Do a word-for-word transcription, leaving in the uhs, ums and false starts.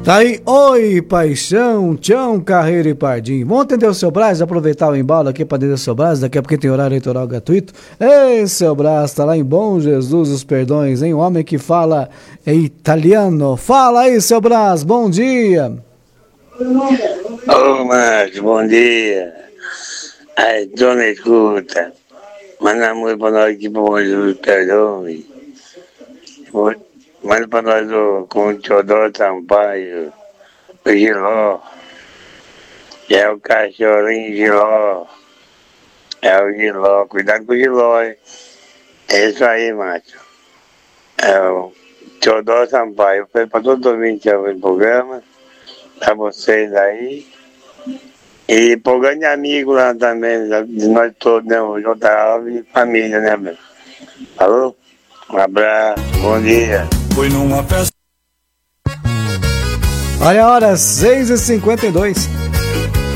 Tá aí, oi, paixão, tchau, carreira e pardinho. Vamos atender o seu Brás, aproveitar o embalo aqui para atender o seu Brás, daqui a pouco tem horário eleitoral gratuito. Ei, seu Brás, tá lá em Bom Jesus os Perdões, hein? O homem que fala é italiano. Fala aí, seu Brás, bom dia. Ô, Márcio, bom dia. Aí, dona escuta, manda amor pra nós aqui pro Bom Jesus os Perdões. Manda pra nós o, com o Teodoro Sampaio, o Giló. É o cachorrinho Giló. É o Giló. Cuidado com o Giló, hein? É isso aí, Márcio. É o Teodoro Sampaio. Foi pra todo domingo que eu no programa. Pra vocês aí. E pro grande amigo lá também, de nós todos, né? O J. Alves e família, né, meu? Falou? Um abraço, bom dia. Foi numa festa. Olha a hora, seis e cinquenta e dois.